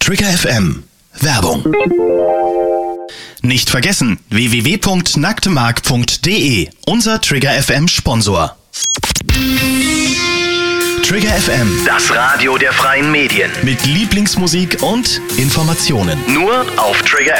Trigger FM. Werbung. Nicht vergessen, www.nacktemark.de, unser Trigger FM Sponsor. Trigger FM, das Radio der freien Medien. Mit Lieblingsmusik und Informationen. Nur auf Trigger